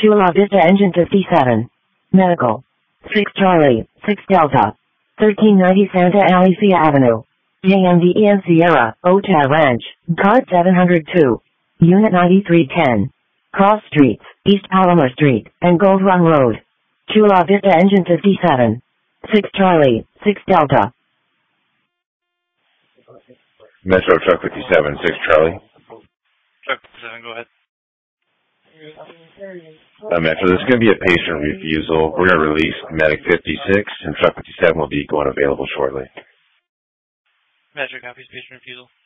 Chula Vista Engine 57. Medical. 6 Charlie, 6 Delta. 1390 Santa Alicia Avenue. JMDEN Sierra, Otay Ranch, card 702. Unit 9310. Cross Streets, East Palomar Street, and Gold Run Road. Chula Vista Engine 57. 6 Charlie, 6 Delta. Metro Truck 57, 6 Charlie. Truck 57, go ahead. Metro, this is going to be a patient refusal. We're going to release Medic 56, and Truck 57 will be going available shortly. Metro copies patient refusal.